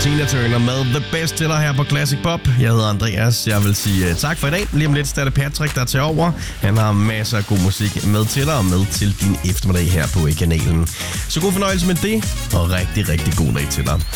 Tina Turner med The Best til dig her på Classic Pop. Jeg hedder Andreas. Jeg vil sige tak for i dag. Lige om lidt er det Patrick, der tager over. Han har masser af god musik med til dig og med til din eftermiddag her på kanalen. Så god fornøjelse med det, og rigtig, rigtig god dag til dig.